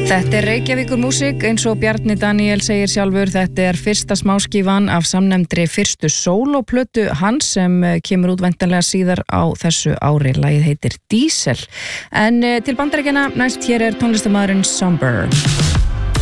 Þetta Reykjavíkur músík, eins og Bjarni Daniel segir sjálfur, þetta fyrsta smáskífan af samnefndri fyrstu sólóplötu hans sem kemur út væntanlega síðar á þessu ári. Lagið heitir Diesel. En til Bandaríkjanna næst hér tónlistarmaðurinn Somber.